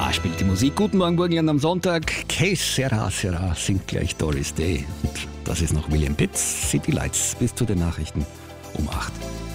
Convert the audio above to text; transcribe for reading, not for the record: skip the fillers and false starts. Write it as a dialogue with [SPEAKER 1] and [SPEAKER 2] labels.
[SPEAKER 1] Da spielt die Musik. Guten Morgen, Burgenland am Sonntag. Que sera, sera, singt gleich Doris Day. Und das ist noch William Pitts. City Lights bis zu den Nachrichten um 8.